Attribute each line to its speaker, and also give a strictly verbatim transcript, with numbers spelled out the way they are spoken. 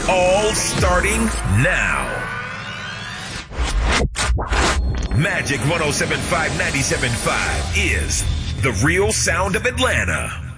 Speaker 1: All starting now. Magic one oh seven point five, ninety-seven point five is the real sound of Atlanta.